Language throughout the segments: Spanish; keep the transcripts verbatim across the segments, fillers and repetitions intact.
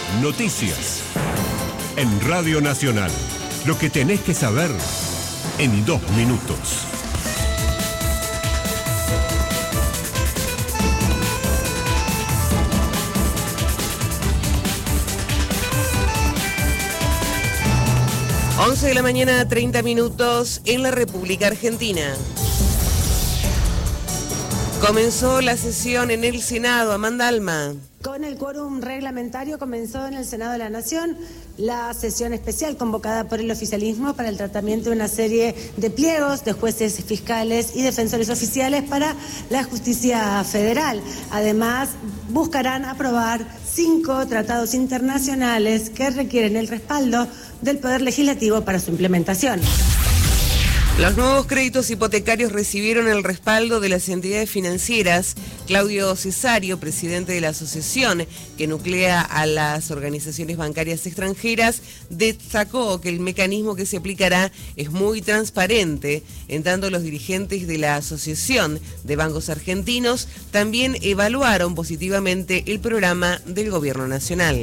Noticias. En Radio Nacional. Lo que tenés que saber en dos minutos. once de la mañana, treinta minutos en la República Argentina. Comenzó la sesión en el Senado. Amanda Alma. Con el quórum reglamentario comenzó en el Senado de la Nación la sesión especial convocada por el oficialismo para el tratamiento de una serie de pliegos de jueces fiscales y defensores oficiales para la justicia federal. Además, buscarán aprobar cinco tratados internacionales que requieren el respaldo del Poder Legislativo para su implementación. Los nuevos créditos hipotecarios recibieron el respaldo de las entidades financieras. Claudio Cesario, presidente de la asociación que nuclea a las organizaciones bancarias extranjeras, destacó que el mecanismo que se aplicará es muy transparente. En tanto, los dirigentes de la Asociación de Bancos Argentinos también evaluaron positivamente el programa del Gobierno Nacional.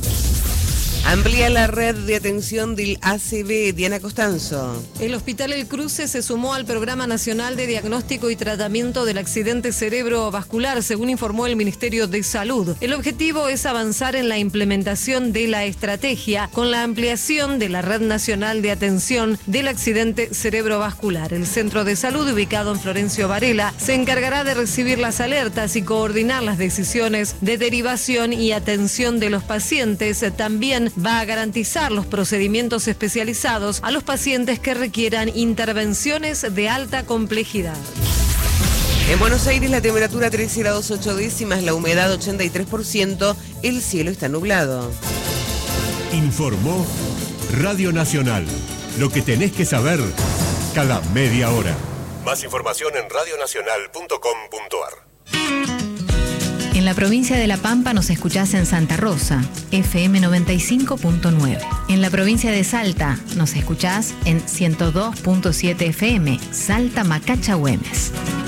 Amplía la red de atención del A C V. Diana Costanzo. El Hospital El Cruce se sumó al Programa Nacional de Diagnóstico y Tratamiento del Accidente Cerebrovascular, según informó el Ministerio de Salud. El objetivo es avanzar en la implementación de la estrategia con la ampliación de la Red Nacional de Atención del Accidente Cerebrovascular. El Centro de Salud, ubicado en Florencio Varela, se encargará de recibir las alertas y coordinar las decisiones de derivación y atención de los pacientes. También va a garantizar los procedimientos especializados a los pacientes que requieran intervenciones de alta complejidad. En Buenos Aires la temperatura trece grados ocho décimas, la humedad ochenta y tres por ciento, el cielo está nublado. Informó Radio Nacional. Lo que tenés que saber cada media hora. Más información en radio nacional punto com punto a r. En la provincia de La Pampa nos escuchás en Santa Rosa, F M noventa y cinco punto nueve. En la provincia de Salta nos escuchás en ciento dos punto siete F M, Salta Macacha Güemes.